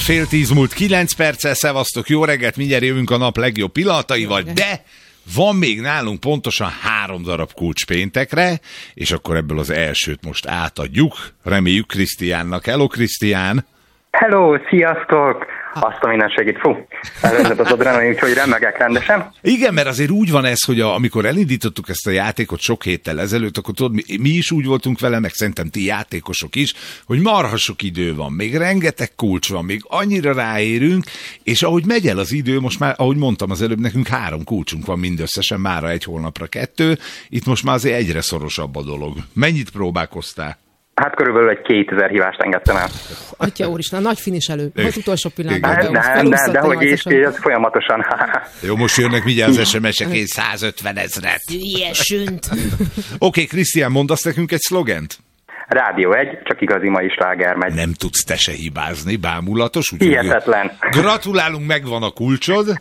fél 10 múlt 9 perccel, szevasztok, jó reggelt, mindjárt jövünk a nap legjobb pillanataival, de van még nálunk pontosan 3 darab kulcs péntekre, és akkor ebből az elsőt most átadjuk, reméljük Krisztiánnak. Hello, Krisztián! Hello, sziasztok! Azt a minden segít. Fú, előzött az adrenalin, úgyhogy remegek rendesen. Igen, mert azért úgy van ez, hogy amikor elindítottuk ezt a játékot sok héttel ezelőtt, akkor tudod, mi is úgy voltunk vele, meg szerintem ti játékosok is, hogy marha sok idő van, még rengeteg kulcs van, még annyira ráérünk, és ahogy megy el az idő, most már, ahogy mondtam az előbb, nekünk 3 kulcsunk van mindösszesen, mára 1, holnapra 2, itt most már azért egyre szorosabb a dolog. Mennyit próbálkoztál? Hát körülbelül egy 2000 hívást engedtem el. Atya úristen, nagy finiselő. Az utolsó pillanatban. De hogy is, ez folyamatosan. Jó, most jönnek mindjárt az SMS-ek, 150 000. Ilyesünt. Oké, Krisztián, mondasz nekünk egy szlogent? Rádió 1, csak igazi mai sláger megy. Nem tudsz te se hibázni, bámulatos. Hihetetlen. Gratulálunk, megvan a kulcsod.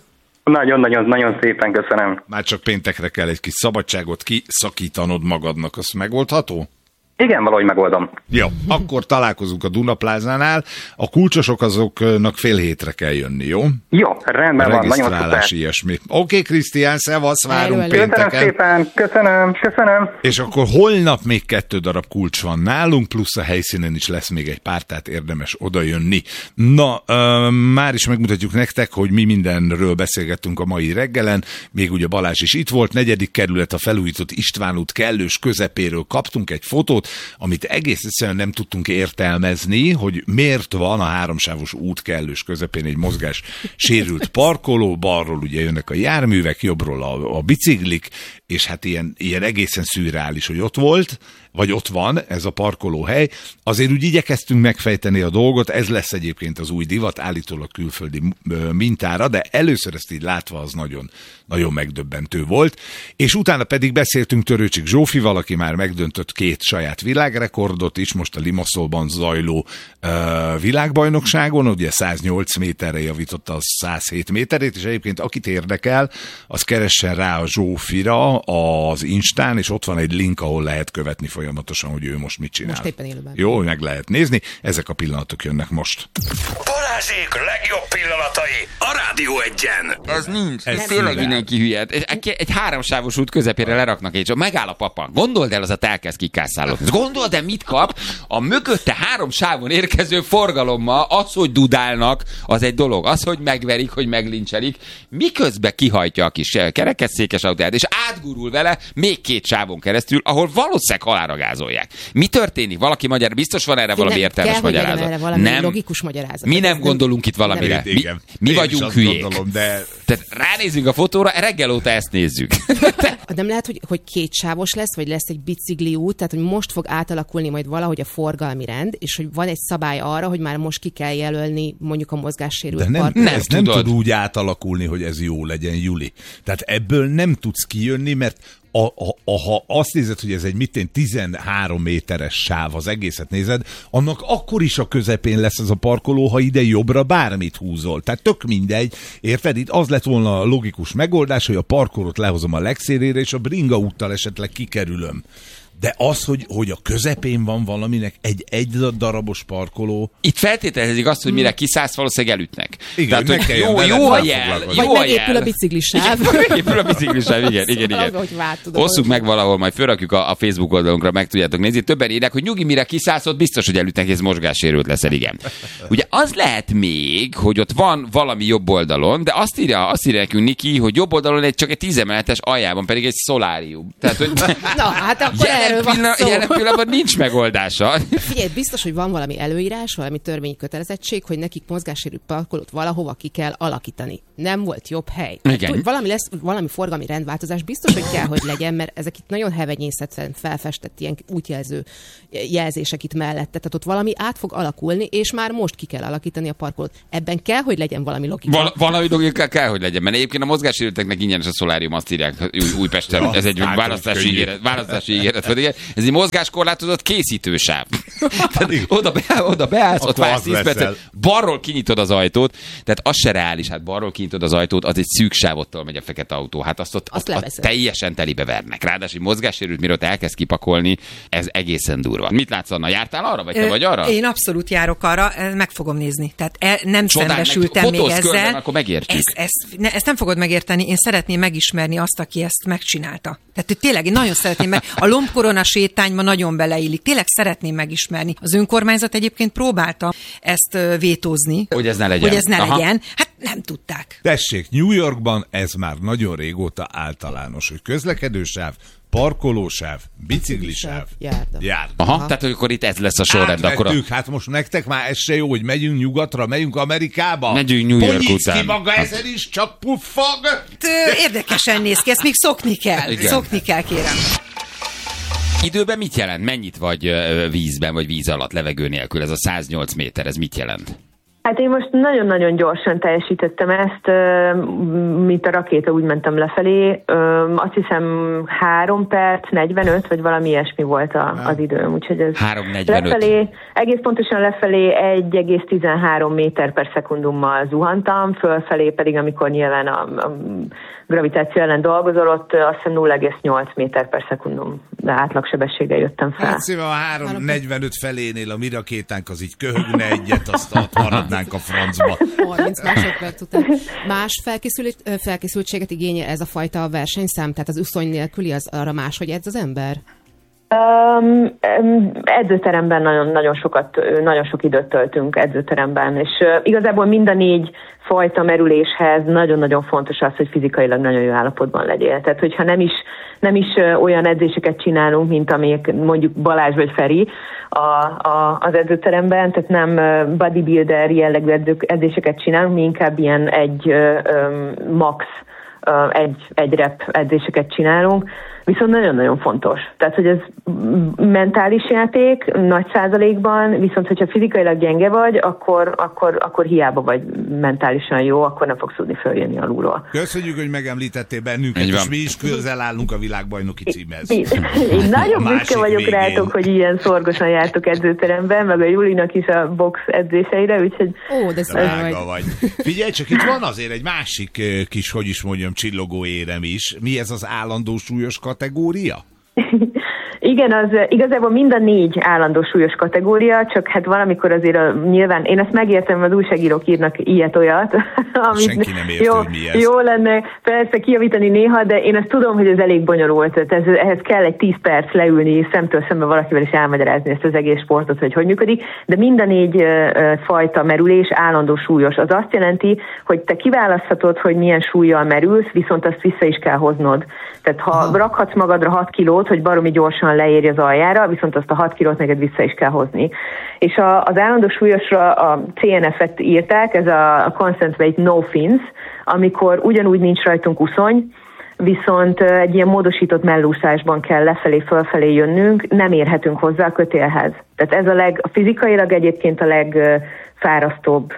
Nagyon szépen köszönöm. Már csak péntekre kell egy kis szabadságot kiszakítanod magadnak, az megoldható? Igen, valahogy megoldom. Jó, akkor találkozunk a Dunaplázánál. A kulcsosok azoknak fél hétre kell jönni, jó? Jó, rendben van, nagyon szuper. Ilyesmi. Oké, Krisztián, szevasz, várunk Köszönöm pénteken. Köszönöm szépen, köszönöm. És akkor holnap még 2 darab kulcs van nálunk, plusz a helyszínen is lesz még egy pár, tehát érdemes odajönni. Na, már is megmutatjuk nektek, hogy mi mindenről beszélgettünk a mai reggelen. Még ugye Balázs is itt volt, 4. kerület, a felújított István út kellős közepéről kaptunk egy fotót, amit egész egyszerűen nem tudtunk értelmezni, hogy miért van a 3-sávos út kellős közepén egy mozgás sérült parkoló, balról ugye jönnek a járművek, jobbról a biciklik, és hát ilyen egészen szürreális, hogy ott volt, vagy ott van ez a parkolóhely. Azért úgy igyekeztünk megfejteni a dolgot, ez lesz egyébként az új divat, állítólag külföldi mintára, de először ezt így látva az nagyon, nagyon megdöbbentő volt. És utána pedig beszéltünk Törőcsik Zsófival, aki már megdöntött 2 saját világrekordot is, most a Limasszolban zajló világbajnokságon, ugye 108 méterre javította a 107 méterét, és egyébként akit érdekel, az keressen rá a Zsófira az Instán, és ott van egy link, ahol lehet követni folyamatosan, hogy ő most mit csinál. Most éppen élőben. Jó, meg lehet nézni. Ezek a pillanatok jönnek most. Balázsék legjobb pillanatai a Rádió 1-en. Ez nincs. Ez Ez tényleg szürreál. mindenki hülye. Egy 3-sávos út közepére leraknak egy, megáll a papa. Gondold el, az a elkezd kikászálódni. Gondold el, mit kap a mögötte 3 sávon érkező forgalommal. Az, hogy dudálnak, az egy dolog. Az, hogy megverik, hogy meglincselik, miközben kihajtja a kis kerekesszékes autóját, és átgurul vele még 2 sávon keresztül, ahol valószínűleg halálra gázolják. Mi történik? Valaki magyar, biztos van erre valami értelmes magyarázat. Erre valami logikus magyarázat. Mi nem gondolunk itt valamire. Igen. Mi Én vagyunk is azt hülyék. gondolom, de... Tehát ránézünk a fotóra, reggel óta ezt nézzük. Nem lehet, hogy 2 sávos lesz, vagy lesz egy bicikli út, tehát hogy most fog átalakulni majd valahogy a forgalmi rend, és hogy van egy szabály arra, hogy már most ki kell jelölni mondjuk a mozgássérült parkolót. Ez nem tud úgy átalakulni, hogy ez jó legyen, Juli. Tehát ebből nem tudsz kijönni, mert ha azt nézed, hogy ez egy 13 méteres sáv, az egészet nézed, annak akkor is a közepén lesz ez a parkoló, ha ide jobbra bármit húzol. Tehát tök mindegy, érted? Itt az lett volna a logikus megoldás, hogy a parkolót lehozom a legszélére, és a bringa úttal esetleg kikerülöm. De az, hogy a közepén van valaminek egy darabos parkoló... Itt feltételezik azt, hogy mire kiszállsz, valószínűleg elütnek. Igen, tehát, hogy jó a jel. Vagy megépül a biciklisáv. Megépül a biciklisáv, igen. Osszuk meg valahol, majd fölrakjuk a Facebook oldalunkra, meg tudjátok nézni. Többen írják, hogy nyugi, mire kiszállsz, ott biztos, hogy elütnek, ez mozgássérült leszel, igen. Ugye az lehet még, hogy ott van valami jobb oldalon, de azt írja nekünk Niki, hogy jobb oldalon csak egy 10 emeletes, aljában pedig egy szolárium. Tehát, hogy Na, hát akkor jelen pillanatban nincs megoldása. Figyelj, biztos, hogy van valami előírás, valami törvényi kötelezettség, hogy nekik mozgássérült parkolót valahova ki kell alakítani. Nem volt jobb hely. Igen. Hogy valami forgalmi rendváltozás biztos, hogy kell, hogy legyen, mert ezek itt nagyon hevenyészetesen felfestett ilyen útjelző jelzések itt mellette. Tehát ott valami át fog alakulni, és már most ki kell alakítani a parkolót. Ebben kell, hogy legyen valami logika. Valami logika kell, hogy legyen. Mert egyébként a mozgássérülteknek ingyenes a szolárium, azt írják Újpesten. Ez egy választási ígéret. Tehát ez egy mozgáskorlátozott készítősáv. oda beállsz, ott vársz 10 percet, balról kinyitod az ajtót, tehát az se reális, hát balról kinyitod az ajtót, az egy szűk sávottól megy a fekete autó, hát azt teljesen telibe vernek. Ráadásul mozgássérült, mire ott elkezd kipakolni, ez egészen durva. Mit látsz, Anna? Jártál arra, vagy te vagy arra? Én abszolút járok arra, meg fogom nézni. Tehát nem szembesültem még ezzel. Körben, akkor megértjük. Ezt nem fogod megérteni, én szeretném megismerni azt, aki ezt megcsinálta. Tehát tényleg én nagyon szeretném a lombkorona sétányba nagyon beleillik. Tényleg szeretném megismerni. Az önkormányzat egyébként próbálta ezt vétózni. Hogy ez ne legyen. Hát nem tudták. Tessék, New Yorkban ez már nagyon régóta általános, hogy közlekedősáv, parkolósáv, biciklisáv, járda. Aha, tehát akkor itt ez lesz a sorrend. Hát most nektek már ez se jó, hogy megyünk nyugatra, megyünk Amerikába. Megyünk New York után. Ki maga ezen is, csak puffog. Érdekesen néz ki, ezt még szokni kell. Igen. Szokni kell, kérem. Időben mit jelent? Mennyit vagy vízben, vagy víz alatt, levegő nélkül? Ez a 108 méter, ez mit jelent? Hát én most nagyon-nagyon gyorsan teljesítettem ezt, mint a rakéta, úgy mentem lefelé. Azt hiszem 3 perc, 45, vagy valami ilyesmi volt az időm. Úgyhogy ez 3:45. lefelé, egész pontosan lefelé 1,13 méter per szekundummal zuhantam, fölfelé pedig, amikor nyilván a gravitáció ellen dolgozol, ott azt hiszem 0,8 méter per szekundum, de átlagsebességgel jöttem fel. Hát szépen a 3:45 felénél a mi rakétánk az így köhögne egyet, azt maradnánk a francba. 30 másodperc után. Más felkészültséget igényel ez a fajta versenyszám? Tehát az uszony nélküli, az arra máshogy edz az ember? Edzőteremben nagyon sok időt töltünk edzőteremben, és igazából mind a 4 fajta merüléshez nagyon-nagyon fontos az, hogy fizikailag nagyon jó állapotban legyél. Tehát, hogyha nem is olyan edzéseket csinálunk, mint amik mondjuk Balázs vagy Feri az edzőteremben, tehát nem bodybuilder jellegű edzéseket csinálunk, mi inkább ilyen max egy rep edzéseket csinálunk, viszont nagyon-nagyon fontos. Tehát, hogy ez mentális játék, nagy százalékban, viszont hogyha fizikailag gyenge vagy, akkor hiába vagy mentálisan jó, akkor nem fogsz tudni följönni alulról. Köszönjük, hogy megemlítettél bennünket, és mi is közel állunk a világbajnoki címhez. Én nagyon büszke vagyok rátok, hogy ilyen szorgosan jártok edzőteremben, meg a Julinak is a box edzéseire, úgyhogy... De drága vagy. Figyelj csak, itt van azért egy másik kis, hogy is mondjam, csillogó érem is. Mi ez az állandó súlyos kategória? Igen, az igazából mind a 4 állandó súlyos kategória, csak hát valamikor azért nyilván, én ezt megértem, az újságírók írnak ilyet-olyat. Amit senki nem ért, hogy mi ez. Jó lenne persze kijavítani néha, de én ezt tudom, hogy ez elég bonyolult. Ehhez kell egy 10 perc leülni, szemtől szembe valakivel is elmagyarázni ezt az egész sportot, hogy működik, de mind a 4 fajta merülés állandó súlyos. Az azt jelenti, hogy te kiválaszthatod, hogy milyen súllyal merülsz, viszont azt vissza is kell hoznod. Tehát ha rakhatsz magadra 6 kilót, hogy baromi gyorsan leérj az aljára, viszont azt a 6 kilót neked vissza is kell hozni. És az állandó súlyosra a CNF-et írták, ez a Constant Weight No Fins, amikor ugyanúgy nincs rajtunk uszony, viszont egy ilyen módosított mellúszásban kell lefelé-fölfelé jönnünk, nem érhetünk hozzá a kötélhez. Tehát ez a fizikailag egyébként a legfárasztóbb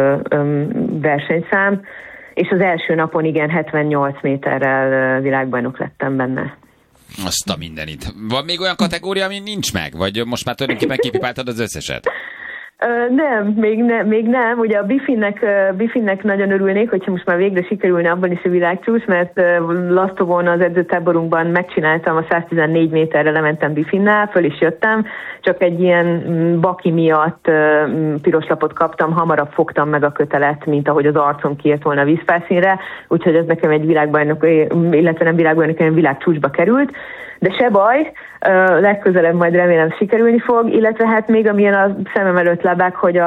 versenyszám, és az első napon igen 78 méterrel világbajnok lettem benne. Azt a mindenit. Van még olyan kategória, ami nincs meg? Vagy most már tulajdonképpen kipipáltad az összeset? Nem, még nem. Ugye a Bifinnek nagyon örülnék, hogyha most már végre sikerülne abban is a világcsúcs, mert Lasztovon az edzőtáborunkban megcsináltam, a 114 méterre lementem Bifinnel, föl is jöttem, csak egy ilyen baki miatt piros lapot kaptam, hamarabb fogtam meg a kötelet, mint ahogy az arcom kiért volna a vízfelszínre, úgyhogy ez nekem egy világbajnok, illetve nem világbajnok, hanem világcsúcsba került. De se baj, legközelebb majd remélem sikerülni fog, illetve hát még amilyen a szemem előtt lebeg, hogy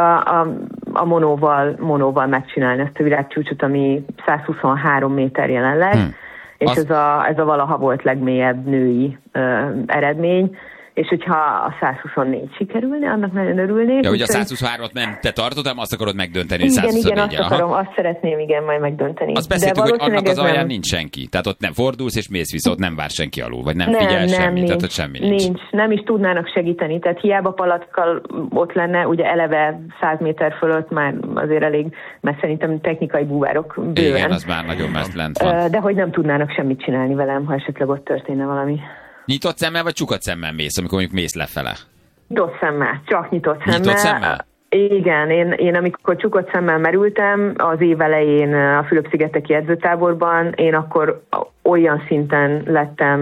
a monóval megcsinálni ezt a világcsúcsot, ami 123 méter jelenleg, és ez a valaha volt legmélyebb női eredmény. És hogyha a 124 sikerülne, annak nagyon örülnék. Ja, hogy a 123-at nem te tartod, hanem azt akarod megdönteni, hogy 124. Igen, azt akarom, azt szeretném, majd megdönteni. Azt beszéltük, hogy annak az alján nincs senki. Tehát ott nem fordulsz és mész vissza, ott nem vár senki alul, vagy nem figyel semmi, tehát ott semmi nincs. Nem is tudnának segíteni, tehát hiába palackal ott lenne, ugye eleve 100 méter fölött már azért elég, mert szerintem technikai búvárok bőven. Igen, az már nagyon messze lent van. De hogy nem tudnának semmit csinálni velem, ha esetleg ott történne valami. Nyitott szemmel vagy csukadt szemmel mész, amikor mondjuk mész lefele? Nyitott szemmel, csak nyitott szemmel. Nyitott szemmel? Igen, én amikor csukott szemmel merültem az év elején a Fülöp-szigeteki edzőtáborban, én akkor olyan szinten lettem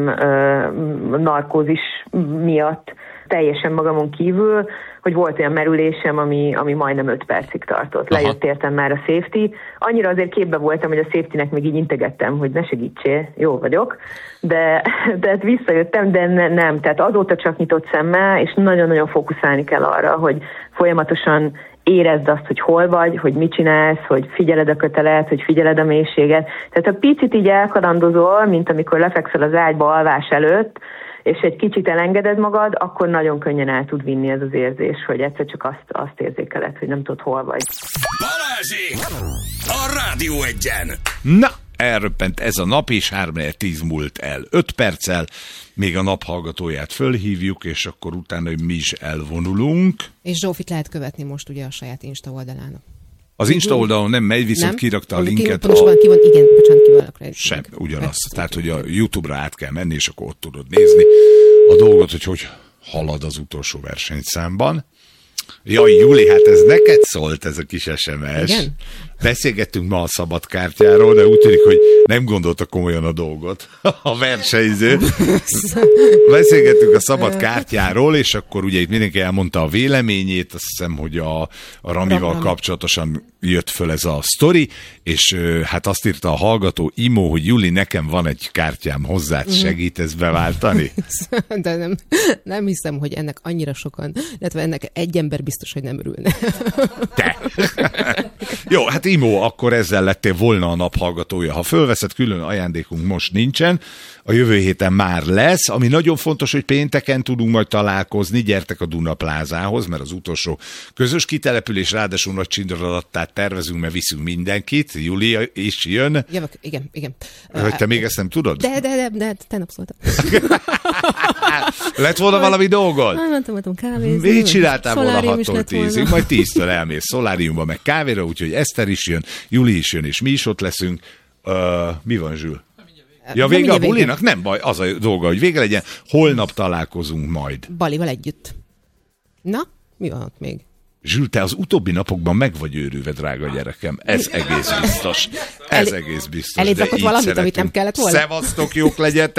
narkózis miatt teljesen magamon kívül, hogy volt olyan merülésem, ami majdnem 5 percig tartott. Lejött értem már a safety. Annyira azért képbe voltam, hogy a safetynek még így integettem, hogy ne segítsél, jó vagyok, de visszajöttem, de nem. Tehát azóta csak nyitott szemmel, és nagyon-nagyon fókuszálni kell arra, hogy folyamatosan érezd azt, hogy hol vagy, hogy mit csinálsz, hogy figyeled a kötelet, hogy figyeled a mélységet. Tehát ha picit így elkalandozol, mint amikor lefekszel az ágyba alvás előtt, és egy kicsit elengeded magad, akkor nagyon könnyen el tud vinni ez az érzés, hogy egyszer csak azt érzékeled, hogy nem tudod, hol vagy. Balázsék! A Rádió Egyen! Na, elröppent ez a nap, és 3:10 múlt el 5 perccel. Még a naphallgatóját fölhívjuk, és akkor utána mi is elvonulunk. És Zsófit lehet követni most ugye a saját Insta oldalán. Az Insta oldalon nem megy, viszont kirakta a linket. Bocsánat, kirakta. Sem, ugyanaz. Tehát, hogy a YouTube-ra át kell menni, és akkor ott tudod nézni a dolgot, hogy halad az utolsó versenyszámban. Jaj, Juli, hát ez neked szólt ez a kis SMS. Igen? Beszélgettünk ma a szabadkártyáról, de úgy tűnik, hogy nem gondolta komolyan a dolgot a versenyző. Beszélgettünk a szabadkártyáról, és akkor ugye itt mindenki elmondta a véleményét, azt hiszem, hogy a Ramival kapcsolatosan jött föl ez a sztori, és hát azt írta a hallgató Imó, hogy Juli, nekem van egy kártyám, hozzád segít ezt beváltani? De nem hiszem, hogy ennek annyira sokan, illetve ennek egy ember biztos, hogy nem örülne. Te! Jó, hát Imó, akkor ezzel lettél volna a naphallgatója. Ha fölveszed, külön ajándékunk most nincsen, a jövő héten már lesz, ami nagyon fontos, hogy pénteken tudunk majd találkozni, gyertek a Duna plázához, mert az utolsó közös kitelepülés, ráadásul nagy csindarattát tervezünk, mert viszünk mindenkit, Júlia is jön. Jövök, igen. Hogy te még ezt nem tudod? De tegnap szóltam. Lett volna valami dolgod? Voltam kávézni. Mit csináltál volna 6-tól 10-ig? Majd 10-től elmész szoláriumba, meg kávéra, úgyhogy Eszter is jön, Juli is jön, és mi is ott leszünk. Mi van, Zsül? Ja, vége a bulinak? Nem baj, az a dolga, hogy vége legyen. Holnap találkozunk majd. Balival együtt. Na, mi van ott még? Zsül, te az utóbbi napokban meg vagy őrülve, drága gyerekem. Ez egész biztos. Ez egész biztos. Eléd rakott valamit, amit nem kellett volna? Szevasztok, jók legyetek!